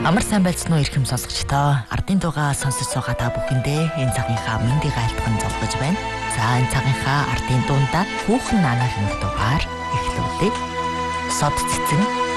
Амар сайн байцсан уу эрхэм сонсогчдоо. Ардын дуугаа сонсож байгаа та бүхэндээ энэ цагийнхаа мэндийг айлтган золгож байна. За энэ цагийнхаа ардын дуунда хүүхэн наанахын дугаар эхлүүлээ. Сод цэцэн